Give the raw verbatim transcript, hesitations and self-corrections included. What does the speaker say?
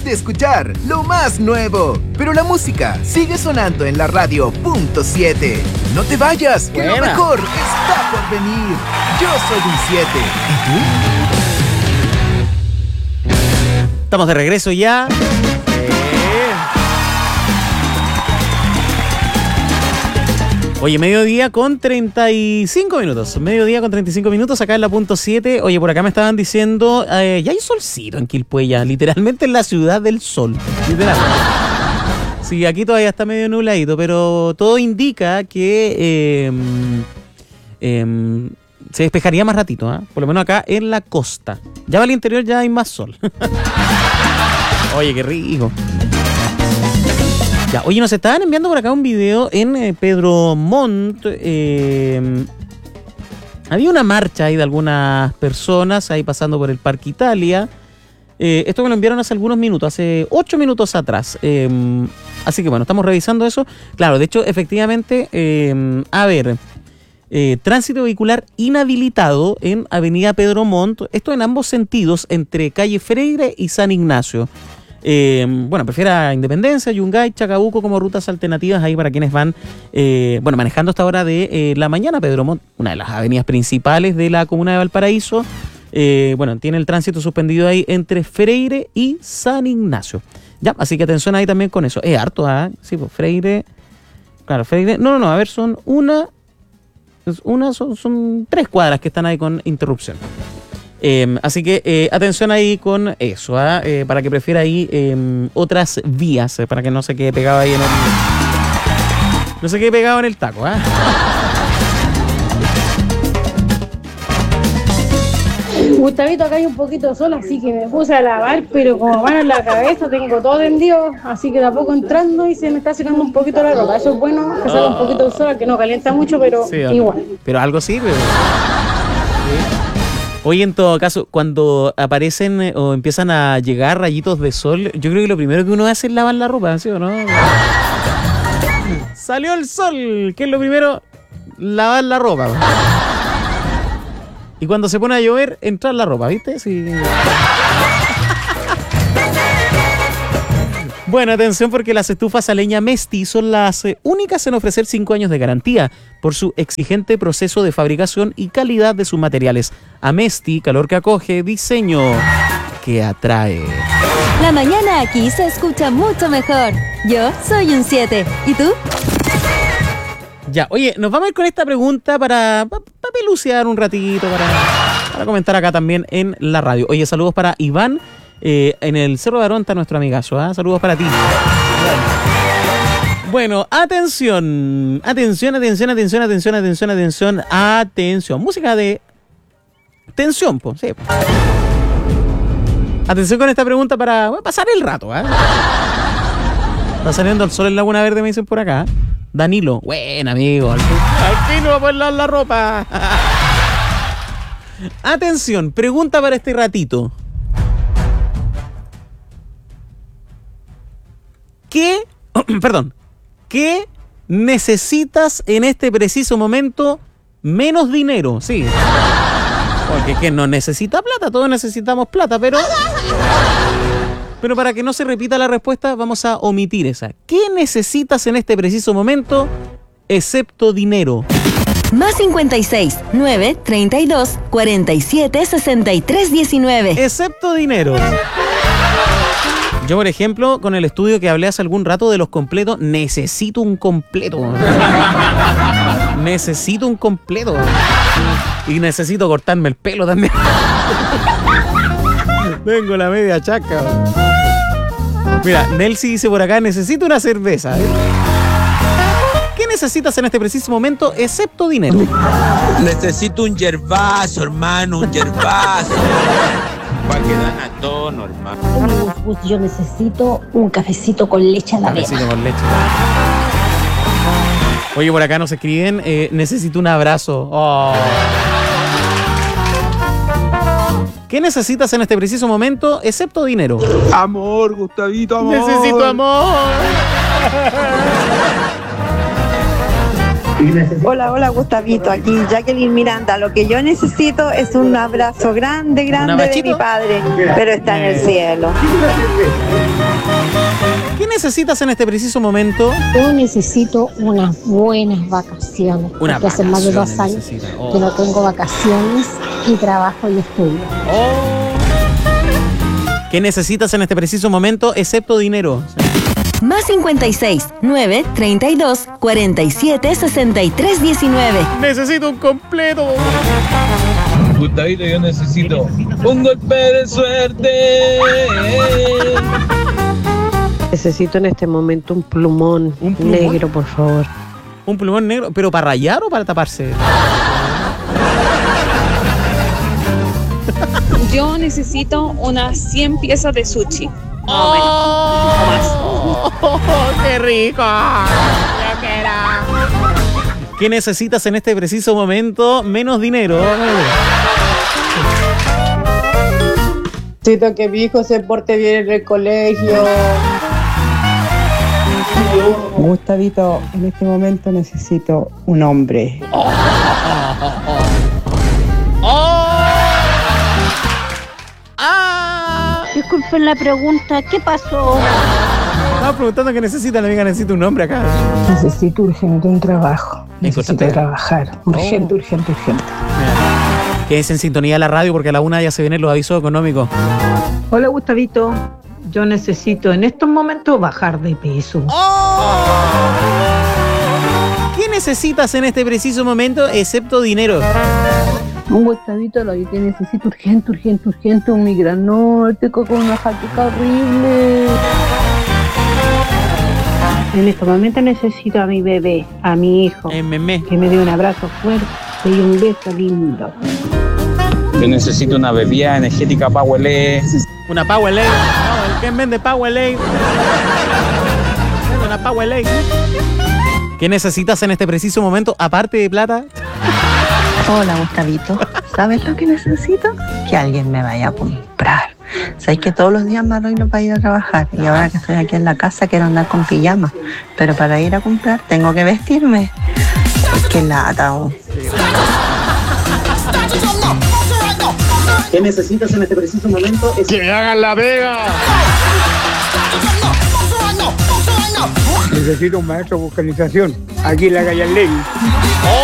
de escuchar lo más nuevo, pero la música sigue sonando en la radio punto siete. No te vayas, que Buena. lo mejor está por venir. Yo soy un siete. ¿Y tú? Estamos de regreso ya. Oye, mediodía con treinta y cinco minutos. Mediodía con treinta y cinco minutos acá en la punto siete. Oye, por acá me estaban diciendo, eh, ya hay solcito en Quilpué ya, literalmente en la ciudad del sol. Literal. Sí, aquí todavía está medio nubladito, pero todo indica que eh, eh, se despejaría más ratito, ¿eh? Por lo menos acá en la costa. Ya va al interior, ya hay más sol. Oye, qué rico. Ya, oye, nos estaban enviando por acá un video en eh, Pedro Montt. Eh, había una marcha ahí de algunas personas ahí pasando por el Parque Italia. Eh, esto me lo enviaron hace algunos minutos, hace ocho minutos atrás. Eh, así que bueno, estamos revisando eso. Claro, de hecho, efectivamente, eh, a ver, eh, tránsito vehicular inhabilitado en Avenida Pedro Montt. Esto en ambos sentidos, entre calle Freire y San Ignacio. Eh, bueno, prefiera Independencia, Yungay, Chacabuco como rutas alternativas ahí para quienes van, eh, bueno, manejando esta hora de eh, la mañana. Pedro Montt, una de las avenidas principales de la comuna de Valparaíso. Eh, bueno, tiene el tránsito suspendido ahí entre Freire y San Ignacio. Ya, así que atención ahí también con eso. Es harto, ¿ah? ¿eh? Sí, pues Freire. Claro, Freire. No, no, no, a ver, son una. Una, son, son tres cuadras que están ahí con interrupción. Eh, así que eh, atención ahí con eso, ¿eh? Eh, para que prefiera ahí eh, otras vías, eh, para que no se quede pegado ahí en el. No se quede pegado en el taco, ¿eh? Gustavito, acá hay un poquito de sol, así que me puse a lavar, pero como van en la cabeza, tengo todo tendido, así que de a poco entrando y se me está secando un poquito la ropa. Eso es bueno, que salga un poquito de sol, que no calienta mucho, pero Sí, igual. Pero algo sirve. Sí. Oye, en todo caso, cuando aparecen eh, o empiezan a llegar rayitos de sol, yo creo que lo primero que uno hace es lavar la ropa, ¿sí o no? Salió el sol, ¿qué es lo primero? Lavar la ropa. Y cuando se pone a llover, entrar la ropa, ¿viste? Sí. Bueno, atención porque las estufas a leña Mesti son las eh, únicas en ofrecer cinco años de garantía por su exigente proceso de fabricación y calidad de sus materiales. A Mesti, calor que acoge, diseño que atrae. La mañana aquí se escucha mucho mejor. Yo soy un siete. ¿Y tú? Ya, oye, nos vamos a ir con esta pregunta para, para, para pelucear un ratito, para, para comentar acá también en la radio. Oye, saludos para Iván. Eh, en el Cerro de Aronta, nuestro amigazo, ¿eh? Saludos para ti. Bueno, atención, atención, atención, atención, atención, atención, atención, atención. Música de tensión, pues, sí. Atención con esta pregunta para bueno, pasar el rato, ¿eh? Está saliendo el sol en Laguna Verde, me dicen por acá. Danilo, buen amigo. Al fin, al fin no va a poder lavar la ropa. Atención, pregunta para este ratito. ¿Qué, perdón, qué necesitas en este preciso momento menos dinero? Sí. Porque ¿quién no necesita plata? Todos necesitamos plata, pero... Pero para que no se repita la respuesta, vamos a omitir esa. ¿Qué necesitas en este preciso momento, excepto dinero? Más cincuenta y seis, nueve, treinta y dos, cuarenta y siete, sesenta y tres, diecinueve. Excepto dinero. Yo, por ejemplo, con el estudio que hablé hace algún rato de los completos, necesito un completo. Necesito un completo. Y necesito cortarme el pelo también. Tengo la media chaca. Mira, Nelsi dice por acá, necesito una cerveza. ¿Eh? ¿Qué necesitas en este preciso momento, excepto dinero? Necesito un yerbazo, hermano, un yerbazo. Para que dan a tono, hermano. Yo necesito un cafecito con leche a la vena. Cafecito con leche. Oye, por acá nos escriben, eh, necesito un abrazo. Oh. ¿Qué necesitas en este preciso momento, excepto dinero? Amor, Gustavito, amor. Necesito amor. Hola, hola Gustavito, aquí Jacqueline Miranda. Lo que yo necesito es un abrazo grande, grande de mi padre, pero está en el cielo. ¿Qué necesitas en este preciso momento? Yo necesito unas buenas vacaciones. Una porque hace más de dos años necesita. Oh. que no tengo vacaciones y trabajo y estudio. Oh. ¿Qué necesitas en este preciso momento excepto dinero? Más cincuenta y seis, nueve, treinta y dos, cuarenta y siete, sesenta y tres, diecinueve. Necesito un completo. Gustavito, yo necesito un golpe de suerte. Necesito en este momento un plumón, ¿Un plumón? negro, por favor. ¿Un plumón negro? ¿Pero para rayar o para taparse? Yo necesito unas cien piezas de sushi. ¡Oh! ¡Qué rico! Yo quiero. ¿Qué necesitas en este preciso momento? Menos dinero. Necesito que mi hijo se porte bien en el colegio. Gustavito, en este momento necesito un hombre. Oh. Oh. Ah. Disculpen la pregunta, ¿qué pasó? Estaba preguntando qué necesita la amiga. Necesita un hombre acá. Necesito urgente un trabajo. Necesito ¿Encontraste? trabajar. Urgente, Oh. urgente, urgente. Que es en sintonía de la radio porque a la una ya se vienen los avisos económicos. Hola Gustavito, yo necesito en estos momentos bajar de peso. Oh. ¿Qué necesitas en este preciso momento excepto dinero? Un Gustavito, lo que necesito urgente, urgente, urgente, un migranol, tengo con una jaqueca horrible. En este momento necesito a mi bebé, a mi hijo, Eh, meme. que me dé un abrazo fuerte y un beso lindo. Yo necesito una bebida energética Powerade. Una Powerade. No, ¿quién vende Powerade? Una Powerade. ¿Qué necesitas en este preciso momento aparte de plata? Hola Gustavito, ¿sabes lo que necesito? Que alguien me vaya a comprar. Sabes que todos los días me arreglo para ir a trabajar y ahora que estoy aquí en la casa quiero andar con pijama, pero para ir a comprar tengo que vestirme. Qué lata. Oh. ¿Qué necesitas en este preciso momento? ¡Que me hagan la pega! Necesito un maestro de vocalización aquí en la calle Ley.